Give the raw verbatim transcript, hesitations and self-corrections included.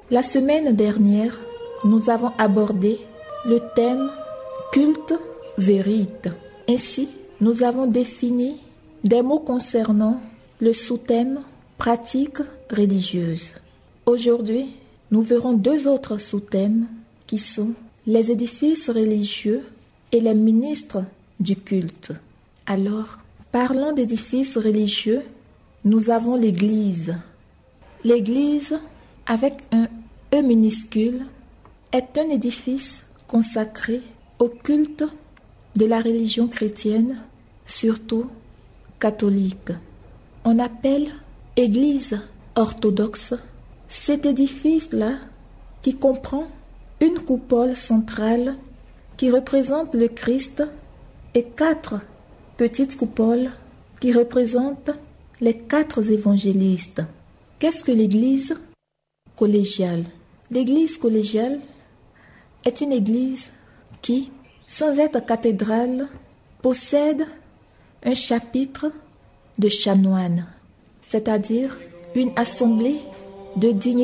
La semaine dernière, nous avons abordé le thème culte et rite. Ainsi, nous avons défini des mots concernant le sous-thème pratique religieuse. Aujourd'hui, nous verrons deux autres sous-thèmes qui sont les édifices religieux et les ministres du culte. Alors, parlant d'édifices religieux, nous avons l'Église. L'Église, avec un E minuscule, est un édifice consacré au culte de la religion chrétienne, surtout catholique. On appelle Église orthodoxe cet édifice-là qui comprend une coupole centrale qui représente le Christ et quatre petites coupoles qui représentent les quatre évangélistes. Qu'est-ce que l'Église collégiale? L'Église collégiale est une église qui, sans être cathédrale, possède un chapitre de chanoines, c'est-à-dire une assemblée de dignitaires